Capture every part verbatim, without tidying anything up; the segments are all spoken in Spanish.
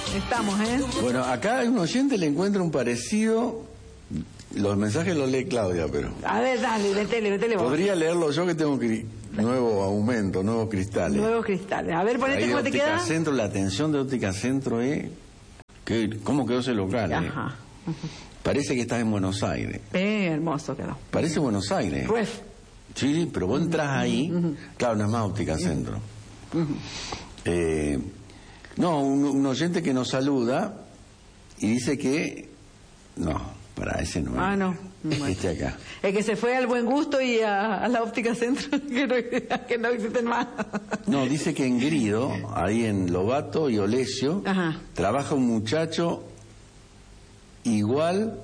estamos, ¿eh? Bueno, acá hay un oyente, le encuentra un parecido. Los mensajes los lee Claudia, pero... A ver, dale, metele, metele vos. Podría leerlo yo, que tengo cri... nuevo aumento, nuevos cristales. Nuevos cristales. A ver, ponete cómo te queda. Centro, la atención de Óptica Centro es... ¿Qué? ¿Cómo quedó ese local? Ajá. Eh? Parece que estás en Buenos Aires. Eh, hermoso quedó. Parece Buenos Aires. Ruef. Sí, pero vos entras ahí... Uh-huh. Claro, no es más Óptica Centro. Uh-huh. eh, no, un, un oyente que nos saluda y dice que... No... Para ese no. Ah, no. no este acá. El que se fue al Buen Gusto y a, a la Óptica Centro, que no, que no existen más. No, dice que en Grido, ahí en Lobato y Olesio, ajá, trabaja un muchacho igual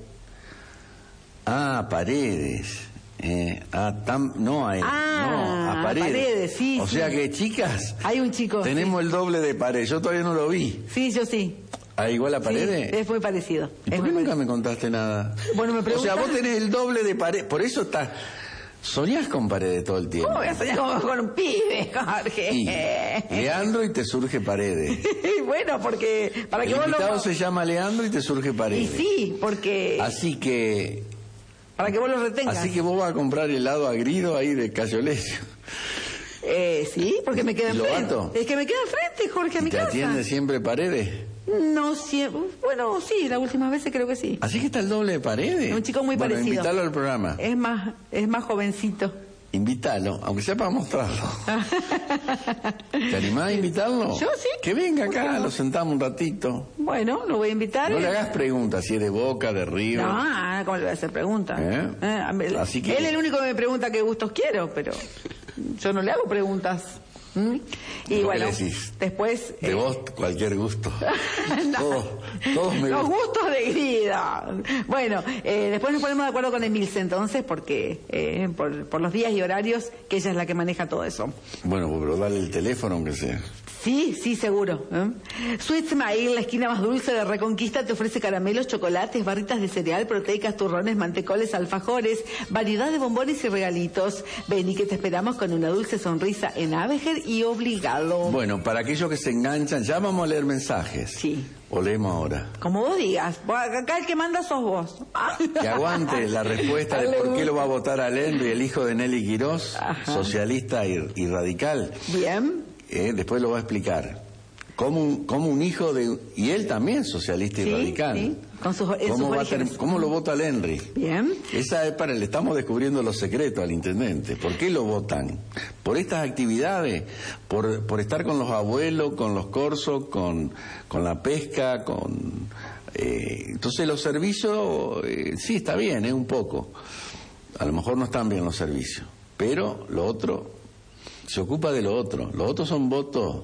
a Paredes. Eh, a Tam, no a él, ah, no, a Paredes. Paredes sí, o sí. sea que, chicas, hay un chico. Tenemos sí. el doble de Paredes. Yo todavía no lo vi. Sí, yo sí. ¿Ah, igual a Paredes? Sí, es muy parecido. ¿Y por qué nunca parecido. me contaste nada? Bueno, me preguntas... O sea, vos tenés el doble de Paredes, por eso estás... Soñás con Paredes todo el tiempo. ¿Cómo voy a soñar con, con un pibe, Jorge? Y Leandro y te surge Paredes. Bueno, porque... para el que vos invitado lo... se llama Leandro y te surge Paredes. Y sí, porque... Así que... para que vos lo retengas. Así que vos vas a comprar helado agrido ahí de Cayolesio. Eh, sí, porque me queda enfrente. ¿Lobato? Es que me queda enfrente, Jorge, a mi ¿Te casa. atiende siempre Paredes? No siempre. Bueno, sí, las últimas veces creo que sí. ¿Así que está el doble de Paredes? Un chico muy bueno, parecido. Invítalo al programa. Es más, es más jovencito. Invítalo, aunque sea para mostrarlo. ¿Te animás a invitarlo? Yo sí. Que venga acá, lo sentamos un ratito. Bueno, lo voy a invitar. No le hagas preguntas, si es de Boca, de River. No, ¿cómo le voy a hacer preguntas? ¿Eh? Eh, Así que... Él es el único que me pregunta qué gustos quiero, pero yo no le hago preguntas. ¿Mm? Y bueno, después... De eh... vos, cualquier gusto. no. Todos, todos me Los gustan. gustos de Grida. Bueno, eh, después nos ponemos de acuerdo con Emilce entonces, porque eh, por, por los días y horarios, que ella es la que maneja todo eso. Bueno, pero dale el teléfono aunque sea. Sí, sí, seguro. ¿eh? Sweet Smile, la esquina más dulce de Reconquista, te ofrece caramelos, chocolates, barritas de cereal, proteicas, turrones, mantecoles, alfajores, variedad de bombones y regalitos. Ven y que te esperamos con una dulce sonrisa en Abeger y obligado. Bueno, para aquellos que se enganchan, ya vamos a leer mensajes. Sí. O leemos ahora. Como vos digas. Acá el que manda sos vos. Que aguante la respuesta de por qué lo va a votar a Henry, el hijo de Nelly Quirós, ajá, socialista y, y radical. Bien. Eh, después lo va a explicar. Como un, como un hijo de... Y él también socialista y sí, radical. Sí, con sus, ¿Cómo, sus va a ter, ¿Cómo lo vota el Henry? Bien. Esa es para... Le estamos descubriendo los secretos al intendente. ¿Por qué lo votan? Por estas actividades, por, por estar con los abuelos, con los corsos, con, con la pesca, con... Eh, entonces los servicios, eh, sí, está bien, es eh, un poco. A lo mejor no están bien los servicios. Pero lo otro... Se ocupa de lo otro. Los otros son votos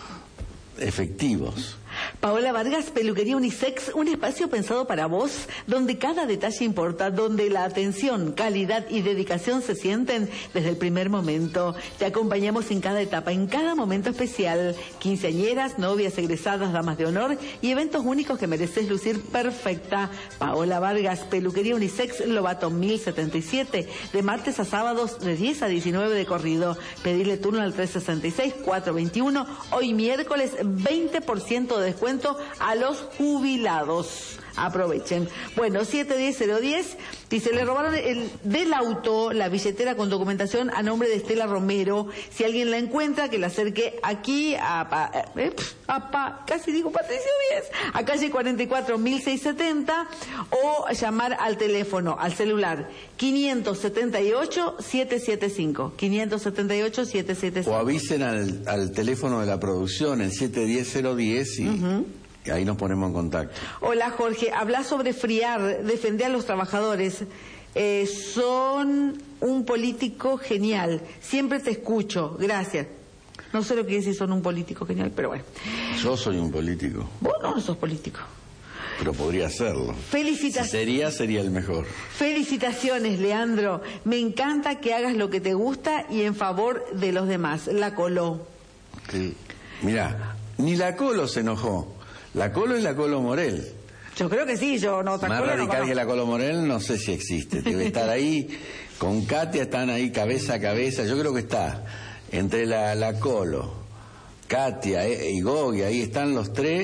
efectivos. Paola Vargas, peluquería unisex, un espacio pensado para vos, donde cada detalle importa, donde la atención, calidad y dedicación se sienten desde el primer momento. Te acompañamos en cada etapa, en cada momento especial. Quinceañeras, novias, egresadas, damas de honor y eventos únicos que mereces lucir perfecta. Paola Vargas, peluquería unisex, Lobato mil setenta y siete, de martes a sábados de diez a diecinueve de corrido. Pedirle turno al tres sesenta y seis, cuatrocientos veintiuno. Hoy miércoles, veinte por ciento de descuento a los jubilados. Aprovechen. Bueno, siete diez cero diez, y se le robaron el, del auto la billetera con documentación a nombre de Estela Romero. Si alguien la encuentra, que la acerque aquí a, a, eh, a, a casi digo Patricio Díez, a calle cuarenta y cuatro, mil seiscientos setenta, o llamar al teléfono, al celular quinientos setenta y ocho, setecientos setenta y cinco, quinientos setenta y ocho, setecientos setenta y cinco. O avisen al, al teléfono de la producción, el siete diez cero diez, y... Uh-huh. Y ahí nos ponemos en contacto. Hola Jorge, habla sobre FRIAR, defender a los trabajadores. Eh, son un político genial, siempre te escucho, gracias. No sé lo que quiere decir son un político genial, pero bueno. Yo soy un político. Vos no sos político. Pero podría serlo. Felicitaciones. Si sería, sería el mejor. Felicitaciones, Leandro. Me encanta que hagas lo que te gusta y en favor de los demás. La Colo. Sí. Mirá, ni la Colo se enojó. La Colo es la Colo Morel. Yo creo que sí, yo no... Más radical no que la Colo Morel no sé si existe. Debe estar ahí, con Katia están ahí cabeza a cabeza. Yo creo que está entre la, la Colo, Katia eh, y Gogi, ahí están los tres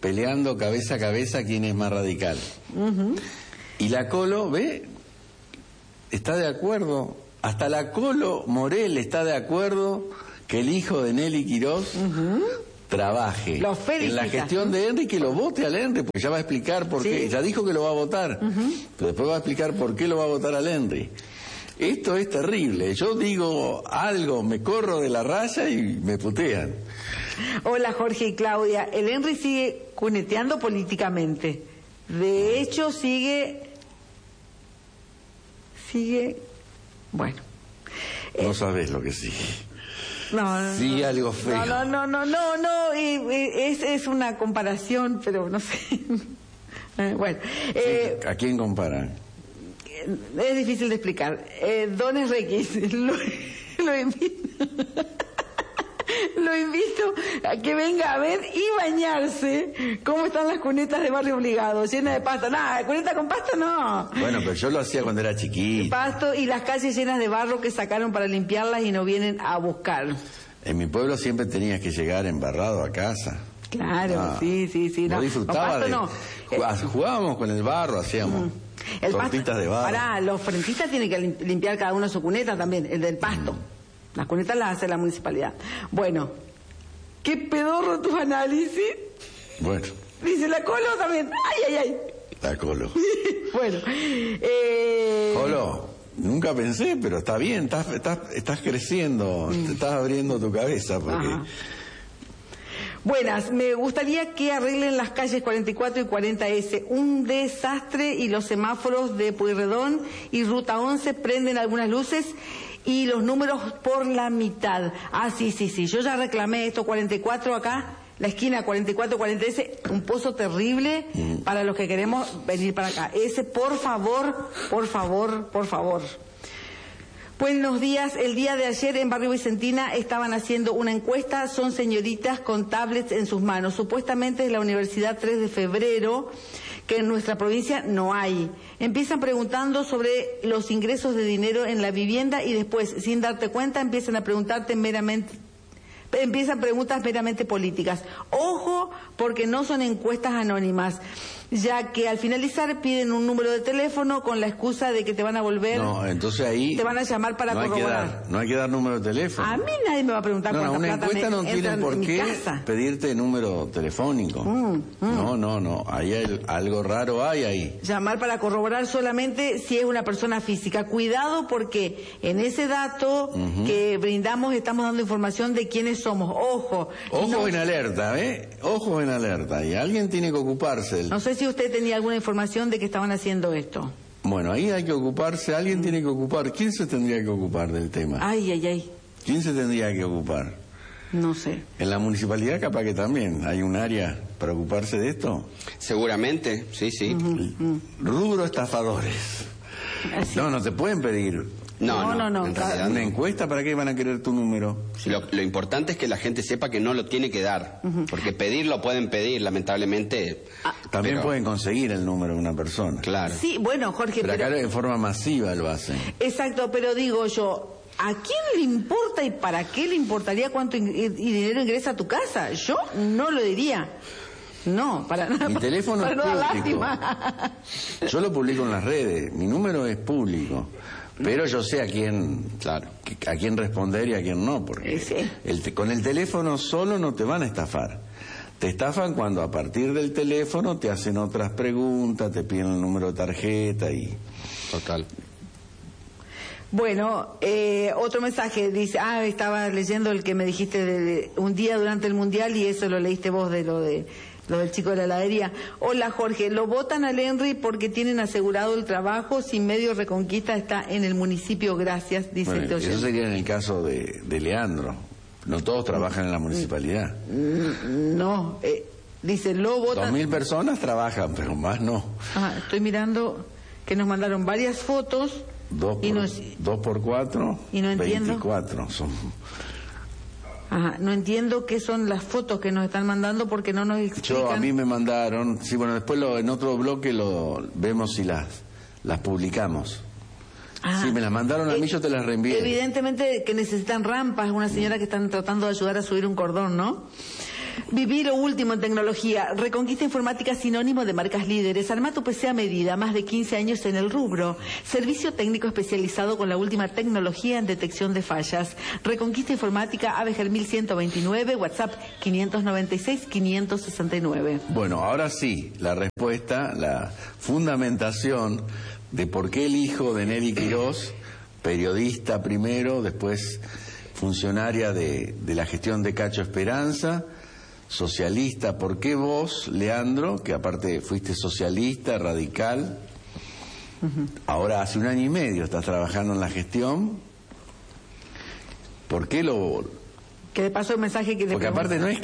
peleando cabeza a cabeza quién es más radical. Uh-huh. Y la Colo, ¿ve? Está de acuerdo. Hasta la Colo Morel está de acuerdo que el hijo de Nelly Quirós uh-huh. trabaje en la gestión de Henry, que lo vote al Henry, porque ya va a explicar por ¿Sí? qué. Ya dijo que lo va a votar, uh-huh. pero después va a explicar por qué lo va a votar al Henry. Esto es terrible. Yo digo algo, me corro de la raya y me putean. Hola Jorge y Claudia. El Henry sigue cuneteando políticamente. De hecho, sigue... Sigue... Bueno. No eh, sabes lo que sigue. No, no, sí, no, algo feo. No, no, no, no, no, eh, eh, es, es una comparación, pero no sé. eh, bueno. Eh, ¿A quién comparan? Es difícil de explicar. Eh, Don Requis, lo, lo invito. Lo invito a que venga a ver y bañarse cómo están las cunetas de Barrio Obligado, llenas de pasto. Nada, cuneta con pasto no. Bueno, pero yo lo hacía cuando era chiquito. Pasto y las calles llenas de barro que sacaron para limpiarlas y no vienen a buscar. En mi pueblo siempre tenías que llegar embarrado a casa. Claro, ah, sí, sí, sí. No, no disfrutaba de... No. Jugábamos con el barro, hacíamos... Mm. El tortitas pasto, de barro. Pará, los frentistas tienen que limpiar cada uno su cuneta también, el del pasto. Mm. Las cunetas las hace la municipalidad. Bueno, ¿qué pedorro tus análisis? Bueno. Dice la Colo también. Ay, ay, ay. La Colo. Bueno. Eh... Colo, nunca pensé, pero está bien, estás, estás, estás creciendo, mm. te estás abriendo tu cabeza porque... Ajá. Buenas, me gustaría que arreglen las calles cuarenta y cuatro y cuarenta ese. Un desastre y los semáforos de Pueyrredón y Ruta once prenden algunas luces y los números por la mitad. Ah, sí, sí, sí. Yo ya reclamé esto, cuarenta y cuatro acá, la esquina cuarenta y cuatro cuarenta ese, un pozo terrible mm. para los que queremos venir para acá. Ese, por favor, por favor, por favor. Buenos días. El día de ayer en Barrio Vicentina estaban haciendo una encuesta. Son señoritas con tablets en sus manos. Supuestamente es la Universidad tres de febrero, que en nuestra provincia no hay. Empiezan preguntando sobre los ingresos de dinero en la vivienda y después, sin darte cuenta, empiezan a preguntarte meramente... Empiezan preguntas meramente políticas. Ojo, porque no son encuestas anónimas, ya que al finalizar piden un número de teléfono con la excusa de que te van a volver... No, entonces ahí... Te van a llamar para no hay corroborar. Que dar, no hay que dar número de teléfono. A mí nadie me va a preguntar no, cuánta no, una plata encuesta me no tiene por qué casa. pedirte número telefónico. Mm, mm. No, no, no. Ahí hay, algo raro hay ahí. Llamar para corroborar solamente si es una persona física. Cuidado porque en ese dato uh-huh. que brindamos estamos dando información de quiénes somos. Ojo. Ojo no, en alerta, ¿eh? Ojo en alerta. Y alguien tiene que ocuparse. No sé si usted tenía alguna información de que estaban haciendo esto. Bueno, ahí hay que ocuparse, alguien mm. tiene que ocupar. ¿Quién se tendría que ocupar del tema? Ay, ay, ay. ¿Quién se tendría que ocupar? No sé. ¿En la municipalidad capaz que también hay un área para ocuparse de esto? Seguramente, sí, sí. Uh-huh, uh-huh. Rubro estafadores. Así. No, no te pueden pedir... No, no, no. no, no. ¿Una encuesta para qué van a querer tu número? Lo, lo importante es que la gente sepa que no lo tiene que dar, uh-huh. porque pedirlo pueden pedir, lamentablemente. Ah, también pero... pueden conseguir el número de una persona. Claro. Sí, bueno, Jorge. Pero, pero acá en forma masiva lo hacen. Exacto, pero digo yo, ¿a quién le importa y para qué le importaría cuánto in- y dinero ingresa a tu casa? Yo no lo diría. No, para nada. Mi teléfono para es no dar público. Lástima. Yo lo publico en las redes. Mi número es público. Pero yo sé a quién, claro, a quién responder y a quién no, porque sí. el te, con el teléfono solo no te van a estafar. Te estafan cuando a partir del teléfono te hacen otras preguntas, te piden el número de tarjeta y... Total. Bueno, eh, otro mensaje dice, ah, estaba leyendo el que me dijiste de, de un día durante el Mundial y eso lo leíste vos de lo de... Lo del chico de la heladería. Hola Jorge, lo votan al Henry porque tienen asegurado el trabajo. Sin medio Reconquista está en el municipio. Gracias, dice bueno, el docente. Eso sería en el caso de, de Leandro. No todos trabajan en la municipalidad. No, eh, dice lo votan. Dos mil personas trabajan, pero más no. Ah, estoy mirando que nos mandaron varias fotos. Dos por, y nos... dos por cuatro, y no entiendo. veinticuatro son. Ajá, no entiendo qué son las fotos que nos están mandando porque no nos explican. Yo, a mí me mandaron, sí, bueno, después lo, en otro bloque lo vemos si las, las publicamos. Ah, sí, me las mandaron a mí, eh, yo te las reenvié. Evidentemente que necesitan rampas, una señora que están tratando de ayudar a subir un cordón, ¿no? Viví lo último en tecnología. Reconquista Informática, sinónimo de marcas líderes. Arma tu P C a medida, más de quince años en el rubro. Servicio técnico especializado con la última tecnología en detección de fallas. Reconquista Informática, Avejer mil ciento veintinueve, WhatsApp quinientos noventa y seis, quinientos sesenta y nueve. Bueno, ahora sí, la respuesta, la fundamentación de por qué el hijo de Nelly Quirós, periodista primero, después funcionaria de, de la gestión de Cacho Esperanza, socialista. ¿Por qué vos, Leandro, que aparte fuiste socialista, radical, uh-huh. ahora hace un año y medio estás trabajando en la gestión? ¿Por qué lo...? Que de paso el mensaje que... Porque aparte no es